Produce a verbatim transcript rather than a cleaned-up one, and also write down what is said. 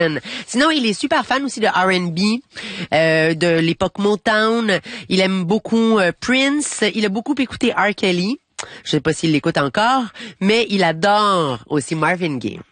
Sinon, il est super fan aussi de R and B, euh, de l'époque Motown. Il aime beaucoup euh, Prince. Il a beaucoup écouté R. Kelly. Je sais pas s'il l'écoute encore, mais il adore aussi Marvin Gaye.